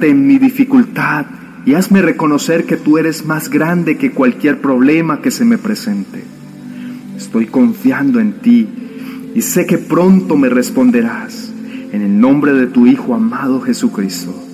fuerte en mi dificultad y hazme reconocer que tú eres más grande que cualquier problema que se me presente. Estoy confiando en ti y sé que pronto me responderás. En el nombre de tu Hijo amado Jesucristo.